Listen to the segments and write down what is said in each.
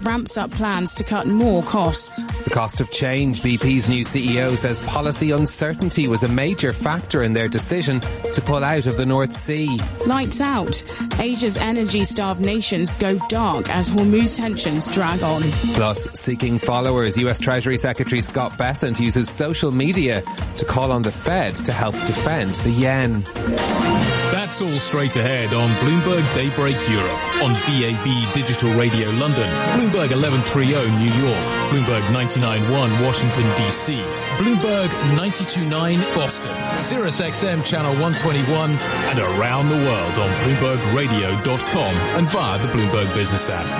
ramps up plans to cut more costs. The cost of change. BP's new CEO says policy uncertainty was a major factor in their decision to pull out of the North Sea. Lights out. Asia's energy-starved nations go dark as Hormuz tensions drag on. Plus, seeking followers, US Treasury Secretary Scott Bessent uses social media to call on the Fed to help defend the yen. That's all straight ahead on Bloomberg Daybreak Europe, on DAB Digital Radio London, Bloomberg 1130 New York, Bloomberg 99.1 Washington DC, Bloomberg 92.9 Boston, Sirius XM Channel 121, and around the world on BloombergRadio.com and via the Bloomberg Business app.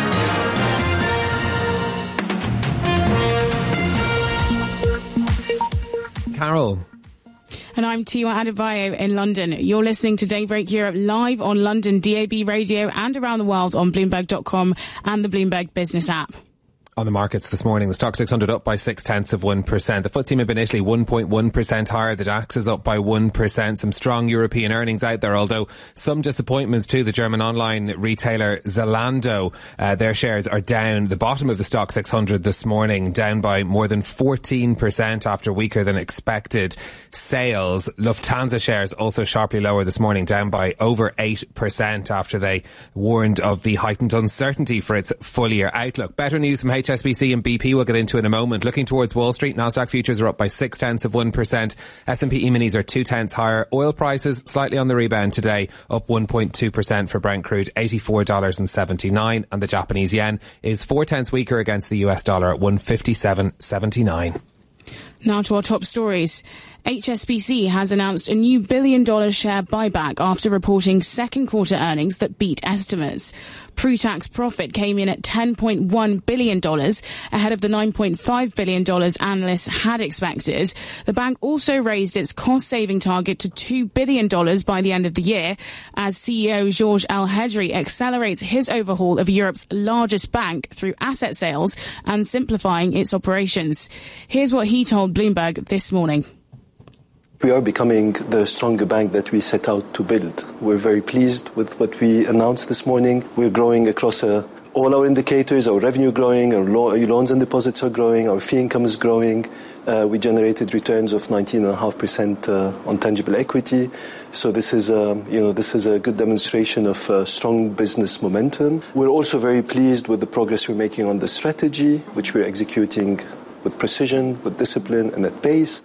Carol. And I'm Tiwa Adebayo in London. You're listening to Daybreak Europe live on London DAB Radio and around the world on Bloomberg.com and the Bloomberg Business app. On the markets this morning, the Stock 600 up by 0.6%. The FTSE MIB in Italy 1.1% higher. The DAX is up by 1%. Some strong European earnings out there, although some disappointments too. The German online retailer Zalando, their shares are down. The bottom of the Stock 600 this morning, down by more than 14% after weaker than expected sales. Lufthansa shares also sharply lower this morning, down by over 8% after they warned of the heightened uncertainty for its full year outlook. Better news from HSBC and BP we'll get into in a moment. Looking towards Wall Street, Nasdaq futures are up by 0.6%. S&P E-minis are 0.2 higher. Oil prices slightly on the rebound today, up 1.2% for Brent crude, $84.79, and the Japanese yen is 0.4 weaker against the US dollar at 157.79. Now to our top stories. HSBC has announced a new $1 billion share buyback after reporting second quarter earnings that beat estimates. Pre-tax profit came in at $10.1 billion, ahead of the $9.5 billion analysts had expected. The bank also raised its cost-saving target to $2 billion by the end of the year, as CEO Georges Elhedery accelerates his overhaul of Europe's largest bank through asset sales and simplifying its operations. Here's what he told Bloomberg this morning. We are becoming the stronger bank that we set out to build. We're very pleased with what we announced this morning. We're growing across all our indicators. Our revenue growing, our loans and deposits are growing, our fee income is growing. We generated returns of 19.5% on tangible equity. So this is a good demonstration of strong business momentum. We're also very pleased with the progress we're making on the strategy, which we're executing with precision, with discipline and at pace.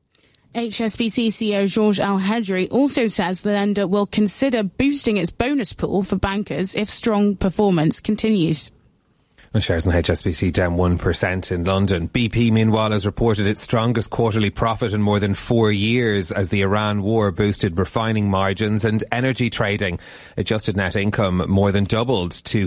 HSBC CEO Georges Elhedery also says the lender will consider boosting its bonus pool for bankers if strong performance continues. And shares in HSBC down 1% in London. BP, meanwhile, has reported its strongest quarterly profit in more than 4 years as the Iran war boosted refining margins and energy trading. Adjusted net income more than doubled to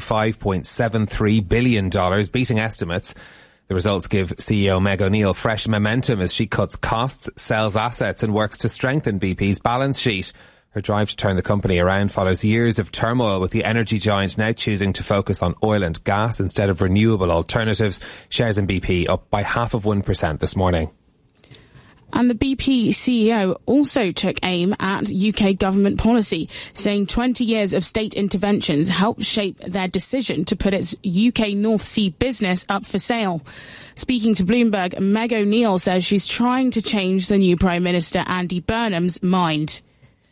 $5.73 billion, beating estimates. The results give CEO Meg O'Neill fresh momentum as she cuts costs, sells assets and works to strengthen BP's balance sheet. Her drive to turn the company around follows years of turmoil, with the energy giant now choosing to focus on oil and gas instead of renewable alternatives. Shares in BP up by 0.5% this morning. And the BP CEO also took aim at UK government policy, saying 20 years of state interventions helped shape their decision to put its UK North Sea business up for sale. Speaking to Bloomberg, Meg O'Neill says she's trying to change the new Prime Minister Andy Burnham's mind.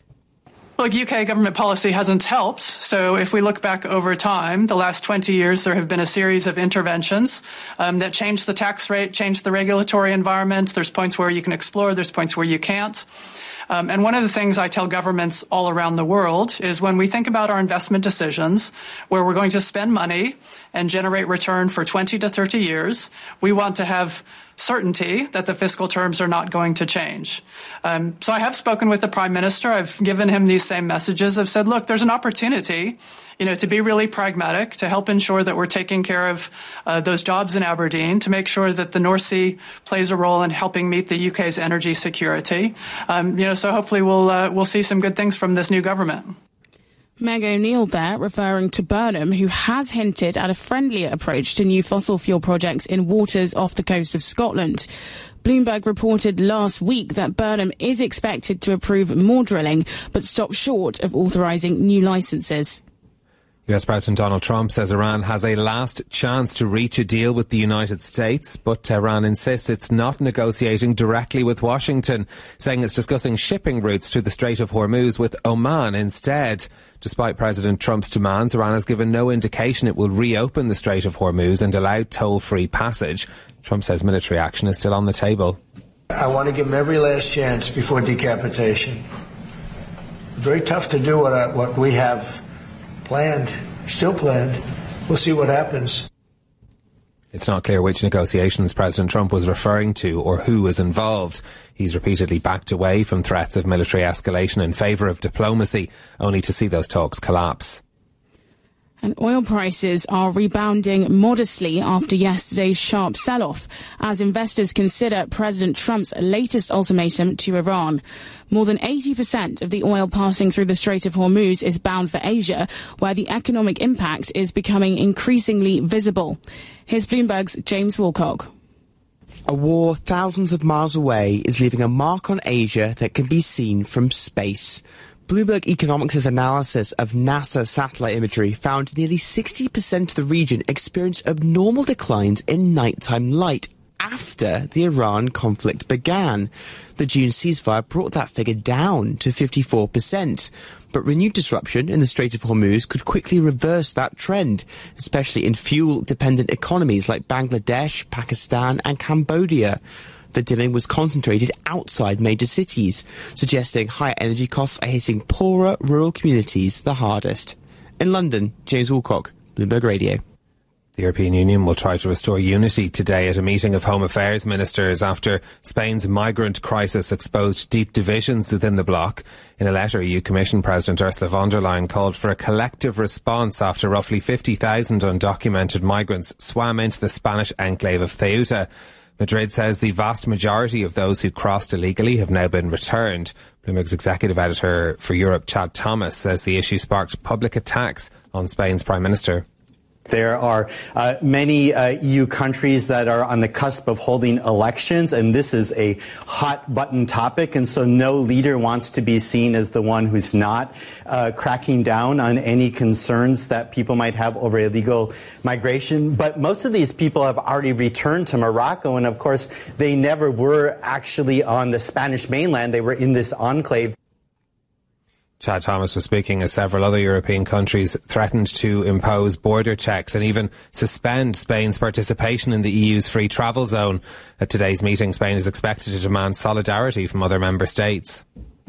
Look, UK government policy hasn't helped. So if we look back over time, the last 20 years, there have been a series of interventions that changed the tax rate, changed the regulatory environment. There's points where you can explore, there's points where you can't. And one of the things I tell governments all around the world is when we think about our investment decisions, where we're going to spend money and generate return for 20 to 30 years, we want to have certainty that the fiscal terms are not going to change. So I have spoken with the Prime Minister. I've given him these same messages. I've said, look, there's an opportunity, to be really pragmatic, to help ensure that we're taking care of those jobs in Aberdeen, to make sure that the North Sea plays a role in helping meet the UK's energy security. So hopefully we'll see some good things from this new government. Meg O'Neill there, referring to Burnham, who has hinted at a friendlier approach to new fossil fuel projects in waters off the coast of Scotland. Bloomberg reported last week that Burnham is expected to approve more drilling, but stop short of authorising new licences. US President Donald Trump says Iran has a last chance to reach a deal with the United States, but Tehran insists it's not negotiating directly with Washington, saying it's discussing shipping routes through the Strait of Hormuz with Oman instead. Despite President Trump's demands, Iran has given no indication it will reopen the Strait of Hormuz and allow toll-free passage. Trump says military action is still on the table. I want to give them every last chance before decapitation. Very tough to do what we have planned, still planned. We'll see what happens. It's not clear which negotiations President Trump was referring to or who was involved. He's repeatedly backed away from threats of military escalation in favour of diplomacy, only to see those talks collapse. And oil prices are rebounding modestly after yesterday's sharp sell-off as investors consider President Trump's latest ultimatum to Iran. More than 80% of the oil passing through the Strait of Hormuz is bound for Asia, where the economic impact is becoming increasingly visible. Here's Bloomberg's James Woolcock. A war thousands of miles away is leaving a mark on Asia that can be seen from space. Bloomberg Economics' analysis of NASA satellite imagery found nearly 60% of the region experienced abnormal declines in nighttime light after the Iran conflict began. The June ceasefire brought that figure down to 54%. But renewed disruption in the Strait of Hormuz could quickly reverse that trend, especially in fuel-dependent economies like Bangladesh, Pakistan and Cambodia. The dimming was concentrated outside major cities, suggesting higher energy costs are hitting poorer rural communities the hardest. In London, James Woolcock, Bloomberg Radio. The European Union will try to restore unity today at a meeting of Home Affairs ministers after Spain's migrant crisis exposed deep divisions within the bloc. In a letter, EU Commission President Ursula von der Leyen called for a collective response after roughly 50,000 undocumented migrants swam into the Spanish enclave of Ceuta. Madrid says the vast majority of those who crossed illegally have now been returned. Bloomberg's executive editor for Europe, Chad Thomas, says the issue sparked public attacks on Spain's Prime Minister. There are many EU countries that are on the cusp of holding elections, and this is a hot-button topic, and so no leader wants to be seen as the one who's not cracking down on any concerns that people might have over illegal migration. But most of these people have already returned to Morocco, and of course, they never were actually on the Spanish mainland. They were in this enclave. Chad Thomas was speaking as several other European countries threatened to impose border checks and even suspend Spain's participation in the EU's free travel zone. At today's meeting, Spain is expected to demand solidarity from other member states.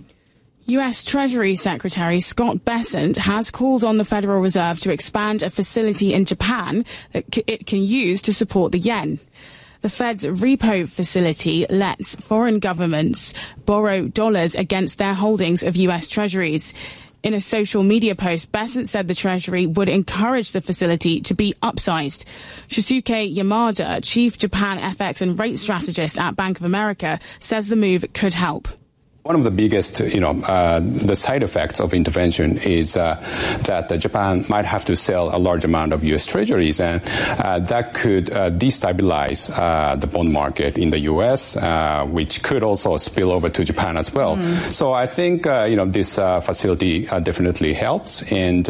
US Treasury Secretary Scott Bessent has called on the Federal Reserve to expand a facility in Japan that it can use to support the yen. The Fed's repo facility lets foreign governments borrow dollars against their holdings of US Treasuries. In a social media post, Bessent said the Treasury would encourage the facility to be upsized. Shusuke Yamada, Chief Japan FX and rate strategist at Bank of America, says the move could help. One of the biggest, the side effects of intervention is that Japan might have to sell a large amount of U.S. Treasuries, and that could destabilize the bond market in the U.S., which could also spill over to Japan as well. So I think, this facility definitely helps, and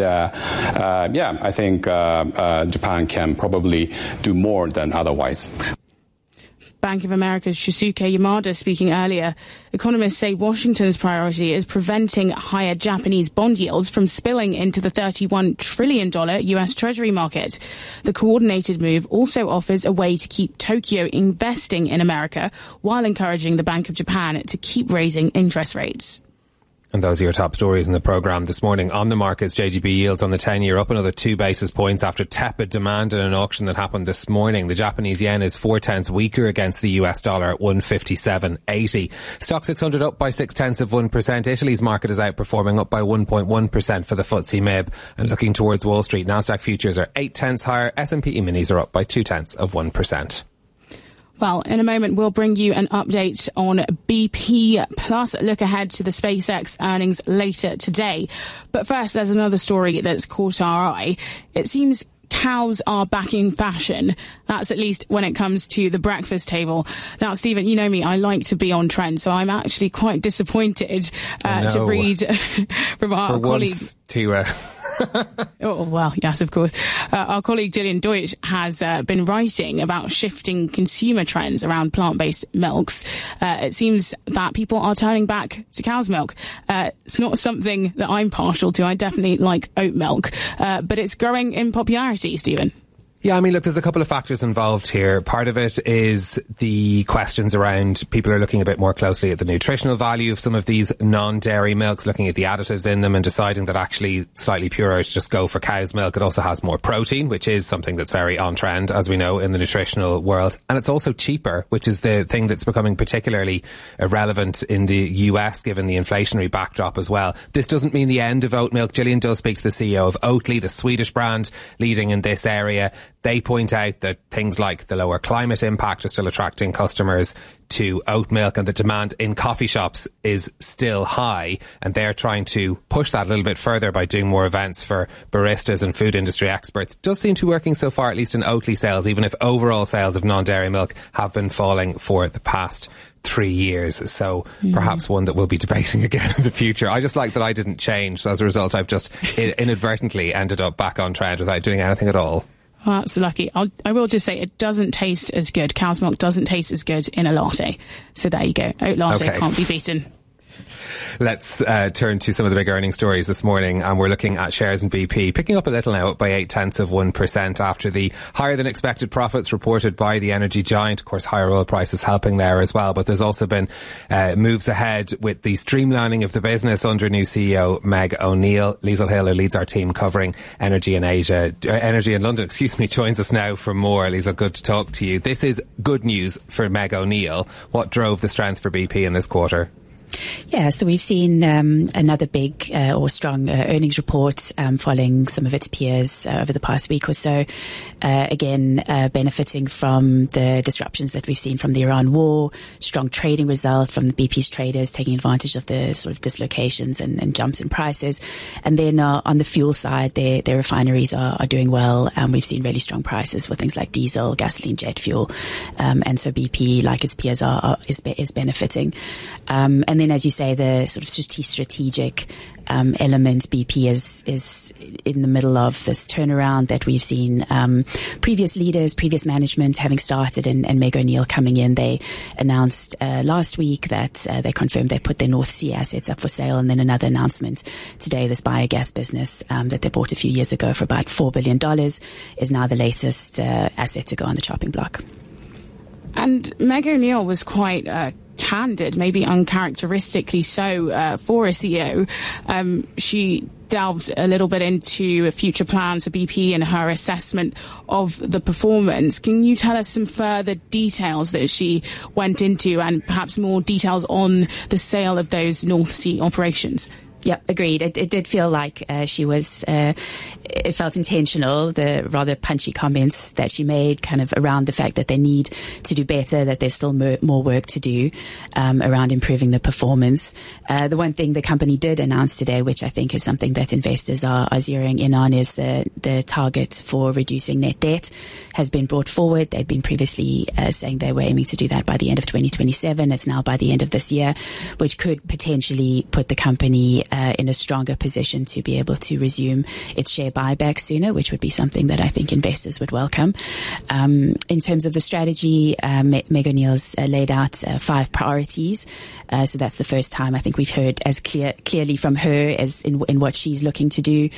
I think Japan can probably do more than otherwise. Bank of America's Shusuke Yamada speaking earlier. Economists say Washington's priority is preventing higher Japanese bond yields from spilling into the $31 trillion US Treasury market. The coordinated move also offers a way to keep Tokyo investing in America while encouraging the Bank of Japan to keep raising interest rates. And those are your top stories in the programme this morning. On the markets, JGB yields on the 10-year up another 2 basis points after tepid demand in an auction that happened this morning. The Japanese yen is 0.4 weaker against the US dollar at 157.80. Stock 600 up by 0.6%. Italy's market is outperforming, up by 1.1% for the FTSE MIB. And looking towards Wall Street, Nasdaq futures are 0.8 higher. S&P E-minis are up by 0.2%. Well, in a moment, we'll bring you an update on BP, plus a look ahead to the SpaceX earnings later today. But first, there's another story that's caught our eye. It seems cows are back in fashion. That's at least when it comes to the breakfast table. Now, Stephen, you know me, I like to be on trend, so I'm actually quite disappointed to read from our colleague. Oh, well, yes, of course. Our colleague Gillian Deutsch has been writing about shifting consumer trends around plant-based milks. It seems that people are turning back to cow's milk. It's not something that I'm partial to. I definitely like oat milk, but it's growing in popularity, Stephen. Yeah, I mean, look, there's a couple of factors involved here. Part of it is the questions around people are looking a bit more closely at the nutritional value of some of these non-dairy milks, looking at the additives in them and deciding that actually slightly purer to just go for cow's milk. It also has more protein, which is something that's very on trend, as we know, in the nutritional world. And it's also cheaper, which is the thing that's becoming particularly relevant in the US, given the inflationary backdrop as well. This doesn't mean the end of oat milk. Gillian does speak to the CEO of Oatly, the Swedish brand, leading in this area. They point out that things like the lower climate impact are still attracting customers to oat milk, and the demand in coffee shops is still high, and they're trying to push that a little bit further by doing more events for baristas and food industry experts. It does seem to be working so far, at least in Oatly sales, even if overall sales of non-dairy milk have been falling for the past 3 years. So perhaps one that we'll be debating again in the future. I just like that I didn't change. So as a result, I've just inadvertently ended up back on trend without doing anything at all. Well, that's lucky. I will just say it doesn't taste as good. Cow's milk doesn't taste as good in a latte. So there you go. Oat latte can't be beaten. Let's turn to some of the big earnings stories this morning, and we're looking at shares in BP picking up a little now, up by 0.8% after the higher than expected profits reported by the energy giant. Of course, higher oil prices helping there as well, but there's also been moves ahead with the streamlining of the business under new CEO Meg O'Neill. Liesl Hill, who leads our team covering energy in London, joins us now for more. Liesl, good to talk to you. This is good news for Meg O'Neill. What drove the strength for BP in this quarter? Yeah, so we've seen another big or strong earnings report following some of its peers over the past week or so. Again, benefiting from the disruptions that we've seen from the Iran war, strong trading result from the BP's traders taking advantage of the sort of dislocations and jumps in prices. And then on the fuel side, their refineries are doing well. We've seen really strong prices for things like diesel, gasoline, jet fuel. And so BP, like its peers, is benefiting. And then, as you say, the sort of strategic element, BP is in the middle of this turnaround that we've seen previous leaders, previous management having started, and Meg O'Neill coming in. They announced last week that they confirmed they put their North Sea assets up for sale, and then another announcement today, this biogas business that they bought a few years ago for about $4 billion is now the latest asset to go on the chopping block. And Meg O'Neill was quite candid, maybe uncharacteristically so, for a CEO. She delved a little bit into future plans for BP and her assessment of the performance. Can you tell us some further details that she went into, and perhaps more details on the sale of those North Sea operations? Yep, agreed. It did feel like she was, it felt intentional, the rather punchy comments that she made kind of around the fact that they need to do better, that there's still more work to do around improving the performance. The one thing the company did announce today, which I think is something that investors are zeroing in on, is the target for reducing net debt has been brought forward. They'd been previously saying they were aiming to do that by the end of 2027. It's now by the end of this year, which could potentially put the company in a stronger position to be able to resume its share buyback sooner, which would be something that I think investors would welcome. In terms of the strategy, Meg O'Neill's laid out 5 priorities. So that's the first time I think we've heard as clearly from her as in what she's looking to do,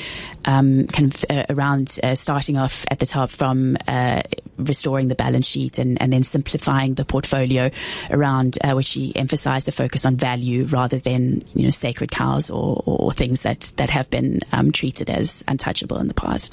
around starting off at the top from restoring the balance sheet and then simplifying the portfolio around which she emphasized a focus on value rather than sacred cows or things that have been treated as untouchable in the past.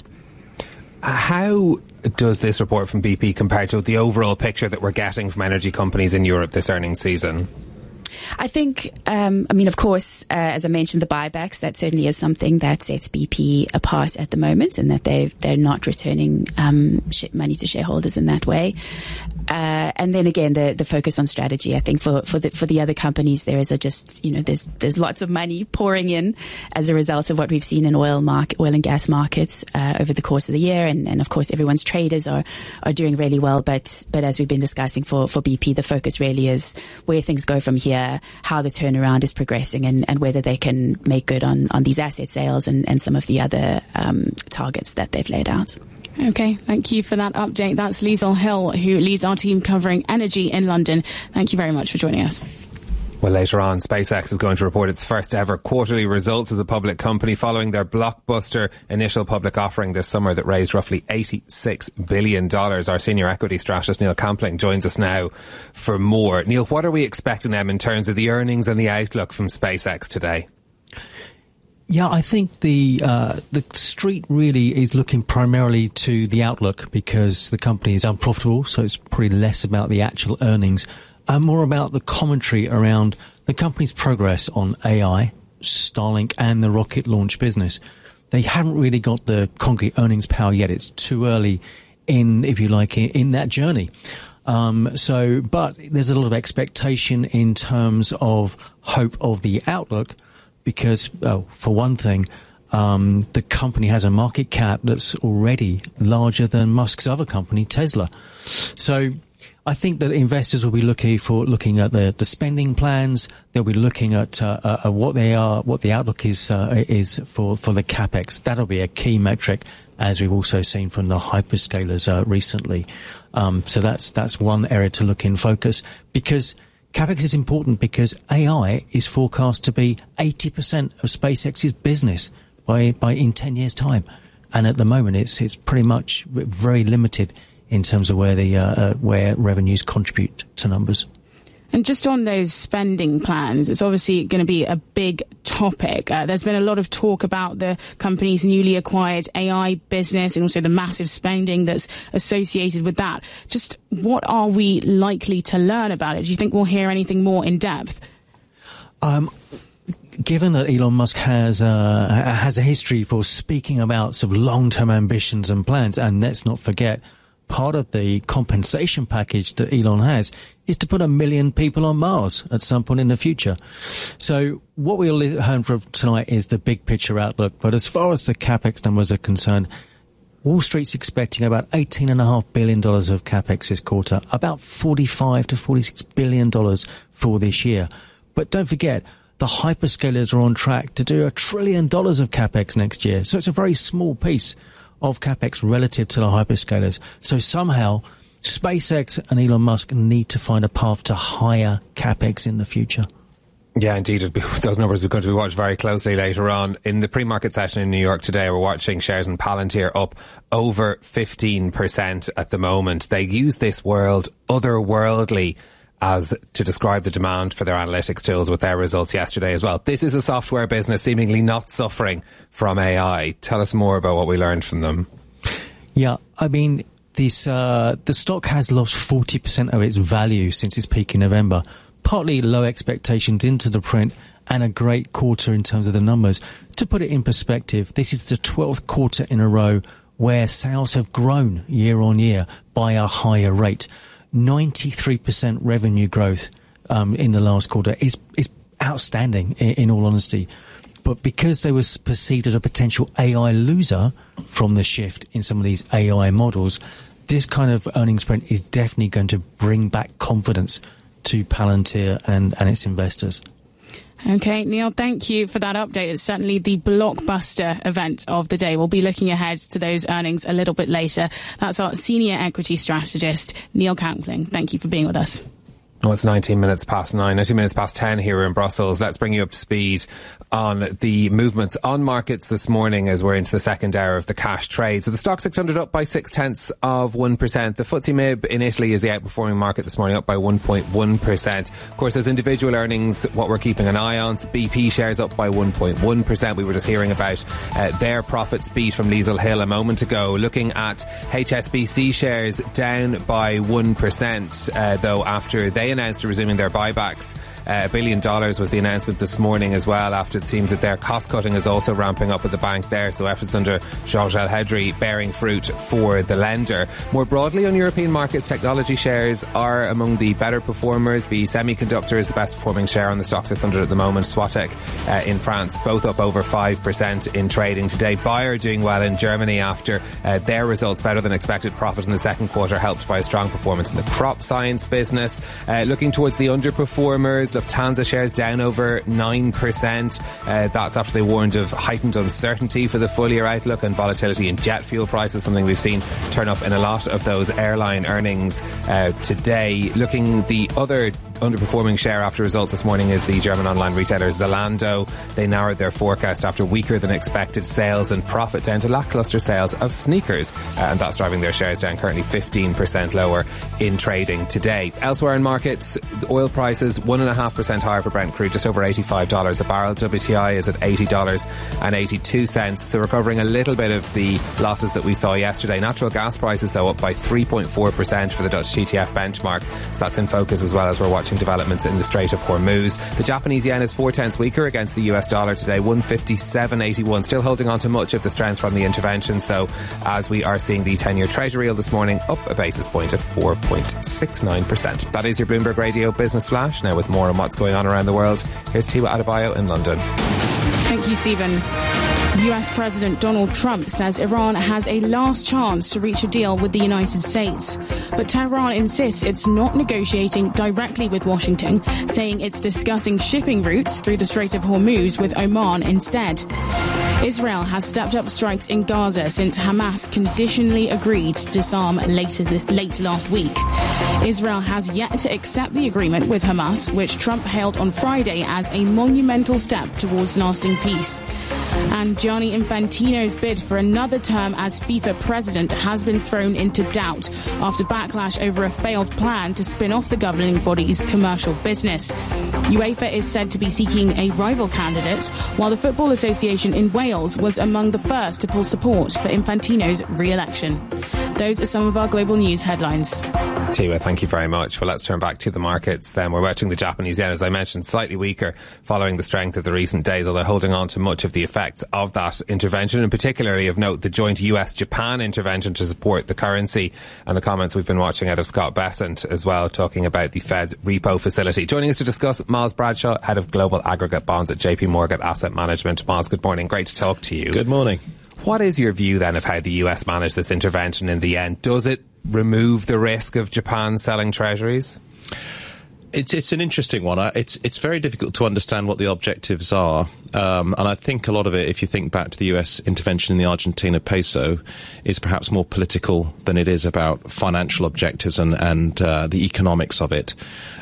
How does this report from BP compare to the overall picture that we're getting from energy companies in Europe this earnings season? I think, of course, as I mentioned, the buybacks, that certainly is something that sets BP apart at the moment, and that they're not returning money to shareholders in that way. And then again, the focus on strategy. I think for the other companies, there is there's lots of money pouring in as a result of what we've seen in oil and gas markets over the course of the year, and of course everyone's traders are doing really well. But as we've been discussing for BP, the focus really is where things go from here. how the turnaround is progressing and whether they can make good on these asset sales and some of the other targets that they've laid out. Okay, thank you for that update. That's Liesl Hill, who leads our team covering energy in London. Thank you very much for joining us. Well, later on, SpaceX is going to report its first ever quarterly results as a public company following their blockbuster initial public offering this summer that raised roughly $86 billion. Our senior equity strategist, Neil Campling, joins us now for more. Neil, what are we expecting them in terms of the earnings and the outlook from SpaceX today? Yeah, I think the street really is looking primarily to the outlook because the company is unprofitable, so it's probably less about the actual earnings and more about the commentary around the company's progress on AI, Starlink and the rocket launch business. They haven't really got the concrete earnings power yet. It's too early in, if you like, in that journey. But there's a lot of expectation in terms of hope of the outlook because, for one thing, the company has a market cap that's already larger than Musk's other company, Tesla. So I think that investors will be looking at the spending plans. They'll be looking at what the outlook is for the capex. That'll be a key metric, as we've also seen from the hyperscalers recently. So that's one area to look in focus because capex is important because AI is forecast to be 80% of SpaceX's business by in 10 years' time, and at the moment it's pretty much very limited in terms of where revenues contribute to numbers. And just on those spending plans, it's obviously going to be a big topic. There's been a lot of talk about the company's newly acquired AI business and also the massive spending that's associated with that. Just what are we likely to learn about it? Do you think we'll hear anything more in depth? Given that Elon Musk has a history for speaking about sort of long-term ambitions and plans, and let's not forget, part of the compensation package that Elon has is to put 1 million people on Mars at some point in the future. So what we'll learn from tonight is the big picture outlook. But as far as the capex numbers are concerned, Wall Street's expecting about $18.5 billion of capex this quarter, about $45 to $46 billion for this year. But don't forget, the hyperscalers are on track to do $1 trillion of capex next year. So it's a very small piece of capex relative to the hyperscalers. So somehow SpaceX and Elon Musk need to find a path to higher capex in the future. Yeah, indeed. Those numbers are going to be watched very closely later on. In the pre-market session in New York today, we're watching shares in Palantir up over 15% at the moment. They use this word otherworldly as to describe the demand for their analytics tools with their results yesterday as well. This is a software business seemingly not suffering from AI. Tell us more about what we learned from them. Yeah, I mean, the stock has lost 40% of its value since its peak in November, partly low expectations into the print and a great quarter in terms of the numbers. To put it in perspective, this is the 12th quarter in a row where sales have grown year on year by a higher rate. 93% revenue growth in the last quarter is outstanding, in all honesty. But because they were perceived as a potential AI loser from the shift in some of these AI models, this kind of earnings print is definitely going to bring back confidence to Palantir and its investors. Okay, Neil, thank you for that update. It's certainly the blockbuster event of the day. We'll be looking ahead to those earnings a little bit later. That's our senior equity strategist, Neil Campling. Thank you for being with us. Well, it's 19 minutes past 10 here in Brussels. Let's bring you up to speed on the movements on markets this morning as we're into the second hour of the cash trade. So the Stoxx 600 up by 0.6%. The FTSE MIB in Italy is the outperforming market this morning, up by 1.1%. Of course, there's individual earnings, what we're keeping an eye on. So BP shares up by 1.1%. We were just hearing about their profits beat from Liesl Hill a moment ago. Looking at HSBC shares down by 1%, though, after they announced resuming their buybacks. $1 billion was the announcement this morning as well, after it seems that their cost cutting is also ramping up at the bank there, so efforts under Georges Elhedry bearing fruit for the lender. More broadly on European markets, technology shares are among the better performers. The Semiconductor is the best performing share on the Stoxx 600 at the moment. Swatec in France, both up over 5% in trading today. Bayer doing well in Germany after their results, better than expected profit in the second quarter, helped by a strong performance in the crop science business. Looking towards the underperformers, Lufthansa shares down over 9%. That's after they warned of heightened uncertainty for the full year outlook and volatility in jet fuel prices, something we've seen turn up in a lot of those airline earnings today. Looking the other underperforming share after results this morning is the German online retailer Zalando. They narrowed their forecast after weaker than expected sales and profit down to lacklustre sales of sneakers, and that's driving their shares down, currently 15% lower in trading today. Elsewhere in markets, the oil prices 1.5% higher for Brent crude, just over $85 a barrel. WTI is at $80.82, so recovering a little bit of the losses that we saw yesterday. Natural gas prices, though, up by 3.4% for the Dutch TTF benchmark, so that's in focus as well as we're watching developments in the Strait of Hormuz. The Japanese yen is 4/10 weaker against the US dollar today, 157.81. Still holding on to much of the strength from the interventions, though, as we are seeing the 10-year Treasury yield this morning up a basis point at 4.69%. That is your Bloomberg Radio Business Flash. Now with more on what's going on around the world, here's Tiwa Adebayo in London. Thank you, Stephen. US President Donald Trump says Iran has a last chance to reach a deal with the United States. But Tehran insists it's not negotiating directly with Washington, saying it's discussing shipping routes through the Strait of Hormuz with Oman instead. Israel has stepped up strikes in Gaza since Hamas conditionally agreed to disarm late last week. Israel has yet to accept the agreement with Hamas, which Trump hailed on Friday as a monumental step towards lasting peace. And Gianni Infantino's bid for another term as FIFA president has been thrown into doubt after backlash over a failed plan to spin off the governing body's commercial business. UEFA is said to be seeking a rival candidate, while the Football Association in Wales was among the first to pull support for Infantino's re-election. Those are some of our global news headlines. Tiwa, thank you very much. Well, let's turn back to the markets then. We're watching the Japanese yen, as I mentioned, slightly weaker following the strength of the recent days, although holding on to much of the effects of that intervention, and particularly of note the joint US-Japan intervention to support the currency, and the comments we've been watching out of Scott Bessent as well, talking about the Fed's repo facility. Joining us to discuss, Miles Bradshaw, Head of Global Aggregate Bonds at JP Morgan Asset Management. Miles, good morning. Great to talk to you. Good morning. What is your view then of how the US managed this intervention in the end? Does it remove the risk of Japan selling treasuries? It's an interesting one. It's very difficult to understand what the objectives are. And I think a lot of it, if you think back to the US intervention in the Argentina peso, is perhaps more political than it is about financial objectives and the economics of it.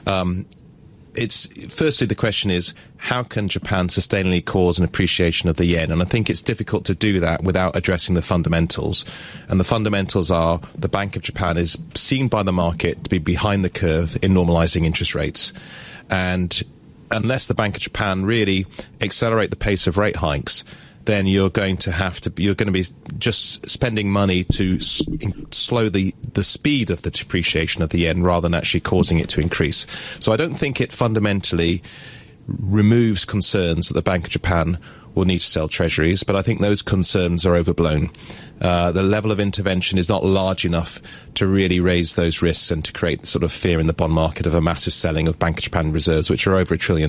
Firstly, the question is, how can Japan sustainably cause an appreciation of the yen? And I think it's difficult to do that without addressing the fundamentals. And the fundamentals are the Bank of Japan is seen by the market to be behind the curve in normalizing interest rates. And unless the Bank of Japan really accelerate the pace of rate hikes, then you're going to be just spending money to slow the speed of the depreciation of the yen rather than actually causing it to increase. So I don't think it fundamentally removes concerns that the Bank of Japan will need to sell treasuries, but I think those concerns are overblown. The level of intervention is not large enough to really raise those risks and to create the sort of fear in the bond market of a massive selling of Bank of Japan reserves, which are over $1 trillion.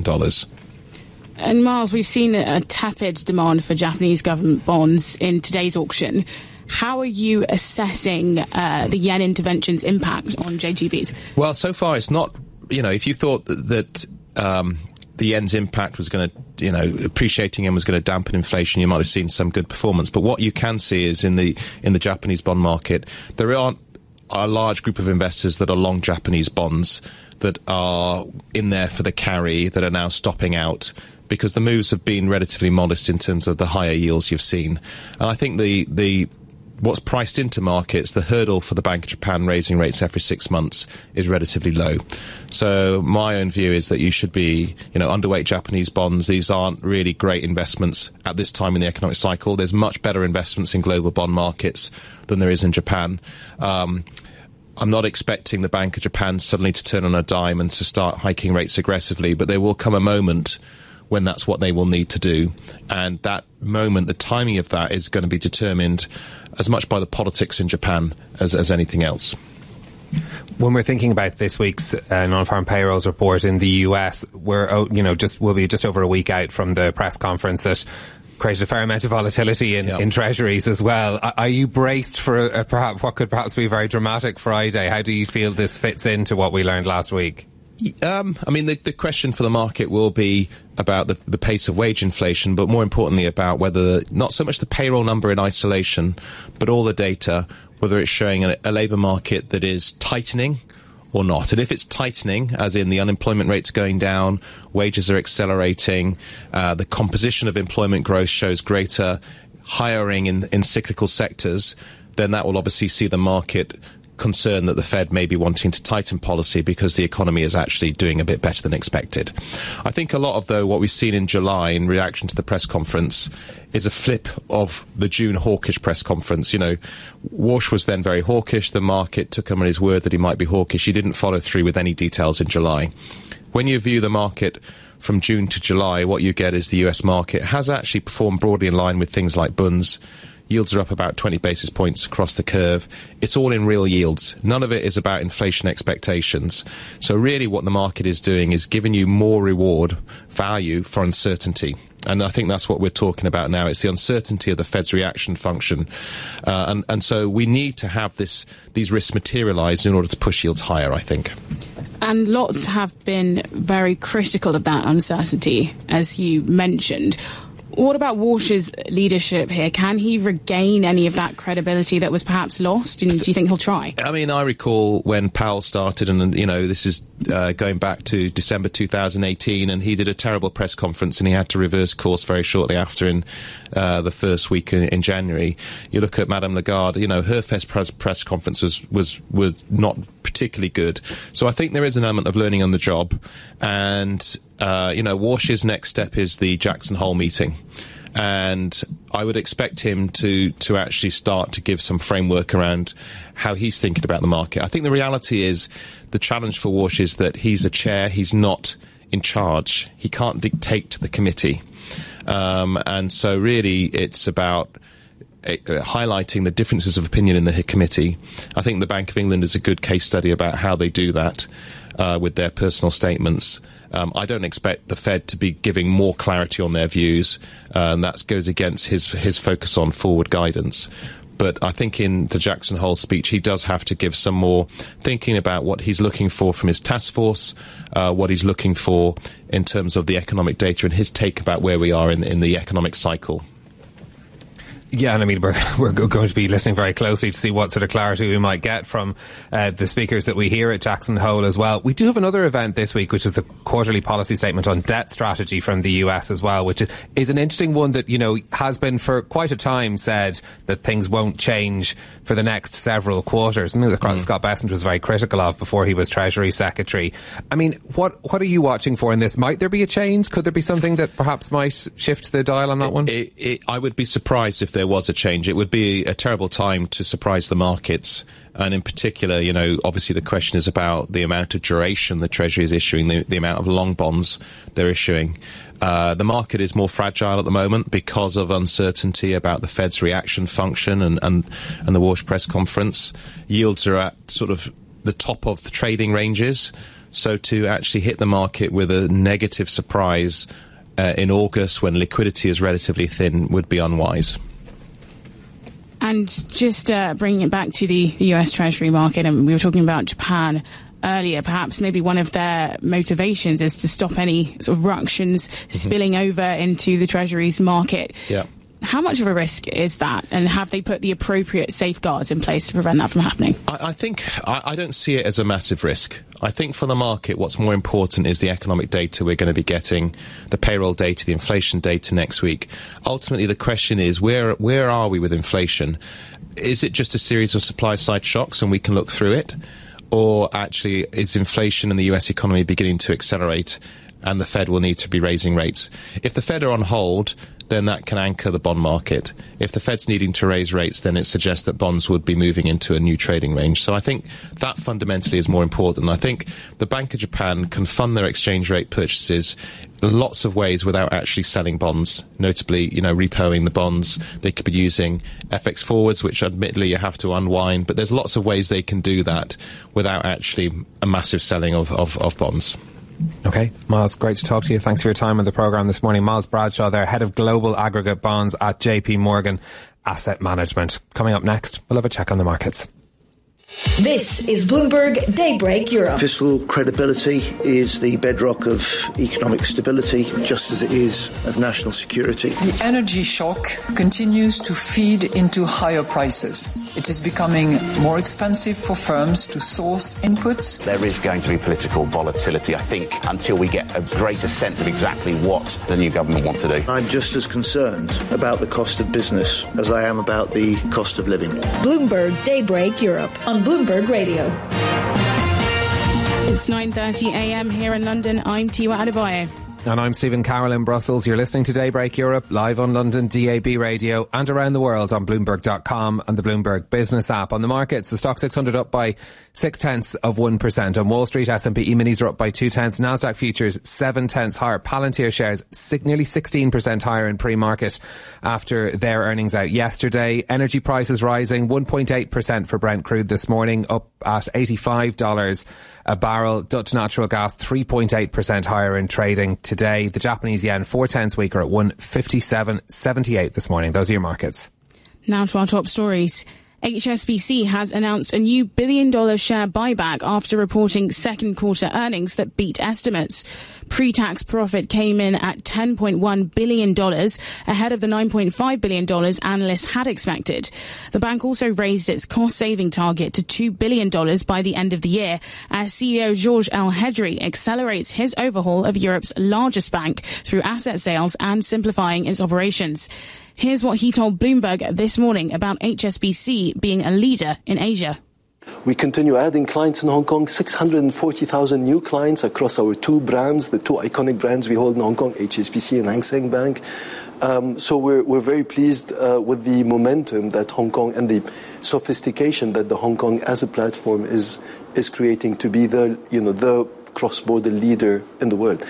And Miles, we've seen a tepid demand for Japanese government bonds in today's auction. How are you assessing the yen intervention's impact on JGBs? Well, so far it's not, if you thought that the yen's impact was going to, appreciating yen was going to dampen inflation, you might have seen some good performance. But what you can see is in the Japanese bond market, there aren't a large group of investors that are long Japanese bonds that are in there for the carry that are now stopping out, because the moves have been relatively modest in terms of the higher yields you've seen. And I think the what's priced into markets, the hurdle for the Bank of Japan raising rates every 6 months is relatively low. So my own view is that you should be, underweight Japanese bonds. These aren't really great investments at this time in the economic cycle. There's much better investments in global bond markets than there is in Japan. I'm not expecting the Bank of Japan suddenly to turn on a dime and to start hiking rates aggressively, but there will come a moment when that's what they will need to do. And that moment, the timing of that is going to be determined as much by the politics in Japan as anything else. When we're thinking about this week's non-farm payrolls report in the US, we'll be just over a week out from the press conference that created a fair amount of volatility in treasuries as well. Are you braced for what could perhaps be a very dramatic Friday? How do you feel this fits into what we learned last week? I mean, the question for the market will be about the pace of wage inflation, but more importantly about whether, not so much the payroll number in isolation, but all the data, whether it's showing a labour market that is tightening or not. And if it's tightening, as in the unemployment rate's going down, wages are accelerating, the composition of employment growth shows greater hiring in cyclical sectors, then that will obviously see the market concerned that the Fed may be wanting to tighten policy because the economy is actually doing a bit better than expected. I think a lot of, though, what we've seen in July in reaction to the press conference is a flip of the June hawkish press conference. You know, Walsh was then very hawkish. The market took him on his word that he might be hawkish. He didn't follow through with any details in July. When you view the market from June to July, what you get is the US market has actually performed broadly in line with things like bunds. Yields are up about 20 basis points across the curve. It's all in real yields. None of it is about inflation expectations. So really what the market is doing is giving you more reward value for uncertainty. And I think that's what we're talking about now. It's the uncertainty of the Fed's reaction function. And so we need to have these risks materialise in order to push yields higher, I think. And lots have been very critical of that uncertainty, as you mentioned. What about Walsh's leadership here? Can he regain any of that credibility that was perhaps lost? And do you think he'll try? I mean, I recall when Powell started, and, you know, this is going back to December 2018, and he did a terrible press conference and he had to reverse course very shortly after in the first week in January. You look at Madame Lagarde, you know, her first press conference was not particularly good. So I think there is an element of learning on the job. And you know, Walsh's next step is the Jackson Hole meeting. And I would expect him to actually start to give some framework around how he's thinking about the market. I think the reality is the challenge for Walsh is that he's a chair, he's not in charge. He can't dictate to the committee. And so really it's about highlighting the differences of opinion in the committee. I think the Bank of England is a good case study about how they do that with their personal statements. I don't expect the Fed to be giving more clarity on their views, and that goes against his focus on forward guidance. But I think in the Jackson Hole speech, he does have to give some more thinking about what he's looking for from his task force, what he's looking for in terms of the economic data and his take about where we are in the economic cycle. Yeah, and I mean, we're going to be listening very closely to see what sort of clarity we might get from the speakers that we hear at Jackson Hole as well. We do have another event this week, which is the quarterly policy statement on debt strategy from the US as well, which is an interesting one that, you know, has been for quite a time said that things won't change for the next several quarters. I mean, Scott Bessent was very critical of before he was Treasury Secretary. I mean, what are you watching for in this? Might there be a change? Could there be something that perhaps might shift the dial on that one? I would be surprised if there was a change. It would be a terrible time to surprise the markets. And in particular, you know, obviously the question is about the amount of duration the Treasury is issuing, the amount of long bonds they're issuing. The market is more fragile at the moment because of uncertainty about the Fed's reaction function and the Walsh press conference. Yields are at sort of the top of the trading ranges. So to actually hit the market with a negative surprise in August when liquidity is relatively thin would be unwise. And just bringing it back to the US Treasury market, and we were talking about Japan earlier, perhaps maybe one of their motivations is to stop any sort of ructions spilling over into the Treasury's market. Yeah. How much of a risk is that, and have they put the appropriate safeguards in place to prevent that from happening? I think I don't see it as a massive risk. I think for the market, what's more important is the economic data we're going to be getting, the payroll data, the inflation data next week. Ultimately, the question is, where are we with inflation? Is it just a series of supply-side shocks and we can look through it? Or actually, is inflation in the US economy beginning to accelerate and the Fed will need to be raising rates? If the Fed are on hold, then that can anchor the bond market. If the Fed's needing to raise rates, then it suggests that bonds would be moving into a new trading range. So I think that fundamentally is more important. I think the Bank of Japan can fund their exchange rate purchases lots of ways without actually selling bonds, notably, you know, repoing the bonds. They could be using FX forwards, which admittedly you have to unwind, but there's lots of ways they can do that without actually a massive selling of bonds. Okay, Miles, great to talk to you. Thanks for your time on the programme this morning. Miles Bradshaw there, Head of Global Aggregate Bonds at JP Morgan Asset Management. Coming up next, we'll have a check on the markets. This is Bloomberg Daybreak Europe. Fiscal credibility is the bedrock of economic stability, just as it is of national security. The energy shock continues to feed into higher prices. It is becoming more expensive for firms to source inputs. There is going to be political volatility, I think, until we get a greater sense of exactly what the new government wants to do. I'm just as concerned about the cost of business as I am about the cost of living. Bloomberg Daybreak Europe on Bloomberg Radio. It's 9:30 a.m. here in London. I'm Tiwa Adebayo. And I'm Stephen Carroll in Brussels. You're listening to Daybreak Europe, live on London DAB radio and around the world on Bloomberg.com and the Bloomberg Business app. On the markets, the Stock 600 up by 0.6%. On Wall Street, S&P E-minis are up by 0.2. NASDAQ futures 0.7 higher. Palantir shares nearly 16% higher in pre-market after their earnings out yesterday. Energy prices rising 1.8% for Brent crude this morning, up at $85 a barrel. Dutch natural gas 3.8% higher in trading today. The Japanese yen 0.4 weaker at 157.78 this morning. Those are your markets. Now to our top stories. HSBC has announced a new $1 billion share buyback after reporting second quarter earnings that beat estimates. Pre-tax profit came in at $10.1 billion, ahead of the $9.5 billion analysts had expected. The bank also raised its cost-saving target to $2 billion by the end of the year, as CEO Georges Elhedery accelerates his overhaul of Europe's largest bank through asset sales and simplifying its operations. Here's what he told Bloomberg this morning about HSBC being a leader in Asia. We continue adding clients in Hong Kong, 640,000 new clients across our two brands, the two iconic brands we hold in Hong Kong, HSBC and Hang Seng Bank. So we're very pleased with the momentum that Hong Kong and the sophistication that the Hong Kong as a platform is creating to be the cross-border leader in the world.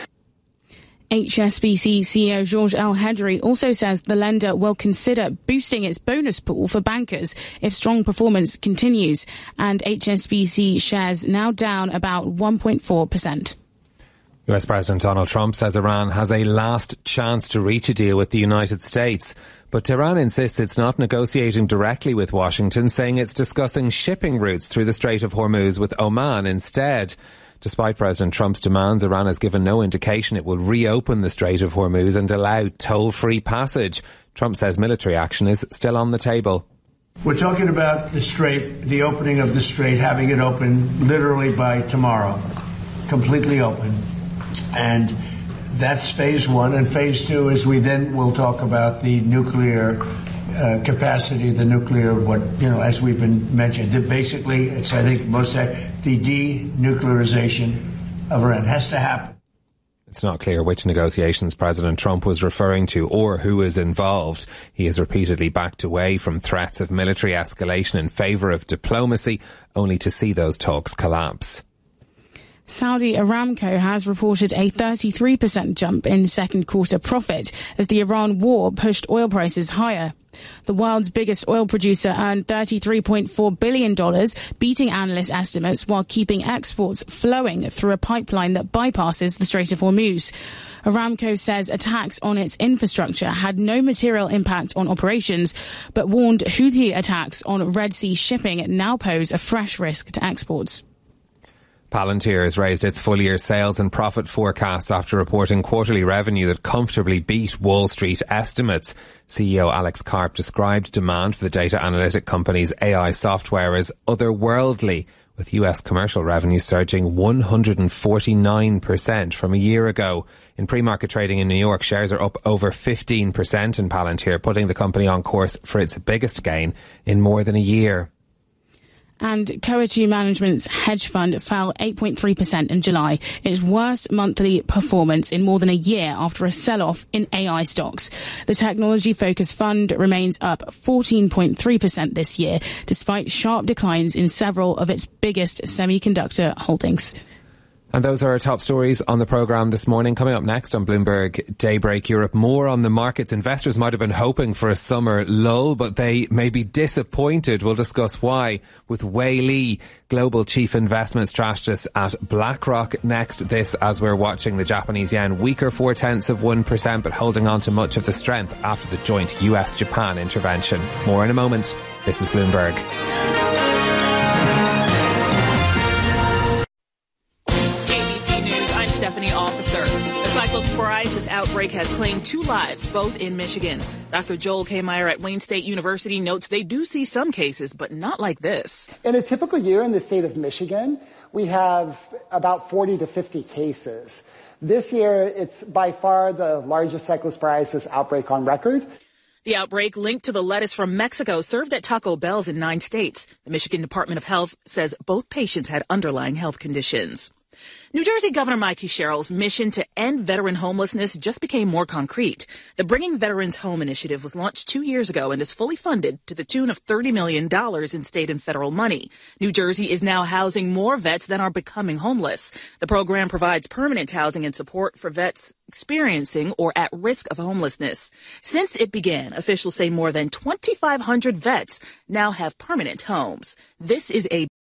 HSBC CEO Georges Elhedery also says the lender will consider boosting its bonus pool for bankers if strong performance continues, and HSBC shares now down about 1.4%. US President Donald Trump says Iran has a last chance to reach a deal with the United States. But Tehran insists it's not negotiating directly with Washington, saying it's discussing shipping routes through the Strait of Hormuz with Oman instead. Despite President Trump's demands, Iran has given no indication it will reopen the Strait of Hormuz and allow toll-free passage. Trump says military action is still on the table. We're talking about the strait, the opening of the strait, having it open literally by tomorrow, completely open. And that's phase one. And phase two is we then will talk about the nuclear capacity, the nuclear, as we've been mentioned. Basically, it's, I think, the denuclearization of Iran has to happen. It's not clear which negotiations President Trump was referring to or who is involved. He has repeatedly backed away from threats of military escalation in favour of diplomacy, only to see those talks collapse. Saudi Aramco has reported a 33% jump in second quarter profit as the Iran war pushed oil prices higher. The world's biggest oil producer earned $33.4 billion, beating analyst estimates while keeping exports flowing through a pipeline that bypasses the Strait of Hormuz. Aramco says attacks on its infrastructure had no material impact on operations, but warned Houthi attacks on Red Sea shipping now pose a fresh risk to exports. Palantir has raised its full-year sales and profit forecasts after reporting quarterly revenue that comfortably beat Wall Street estimates. CEO Alex Karp described demand for the data analytic company's AI software as otherworldly, with US commercial revenue surging 149% from a year ago. In pre-market trading in New York, shares are up over 15% in Palantir, putting the company on course for its biggest gain in more than a year. And Coatue Management's hedge fund fell 8.3% in July, its worst monthly performance in more than a year after a sell-off in AI stocks. The technology-focused fund remains up 14.3% this year, despite sharp declines in several of its biggest semiconductor holdings. And those are our top stories on the programme this morning. Coming up next on Bloomberg Daybreak Europe, more on the markets. Investors might have been hoping for a summer lull, but they may be disappointed. We'll discuss why with Wei Li, Global Chief Investment Strategist at BlackRock. Next, this as we're watching the Japanese yen weaker 0.4%, but holding on to much of the strength after the joint US-Japan intervention. More in a moment. This is Bloomberg. County officer. The cyclosporiasis outbreak has claimed 2 lives, both in Michigan. Dr. Joel K. Meyer at Wayne State University notes they do see some cases, but not like this. In a typical year in the state of Michigan, we have about 40 to 50 cases. This year, it's by far the largest cyclosporiasis outbreak on record. The outbreak linked to the lettuce from Mexico served at Taco Bell's in 9 states. The Michigan Department of Health says both patients had underlying health conditions. New Jersey Governor Mikey Sherrill's mission to end veteran homelessness just became more concrete. The Bringing Veterans Home initiative was launched 2 years ago and is fully funded to the tune of $30 million in state and federal money. New Jersey is now housing more vets than are becoming homeless. The program provides permanent housing and support for vets experiencing or at risk of homelessness. Since it began, officials say more than 2,500 vets now have permanent homes. This is a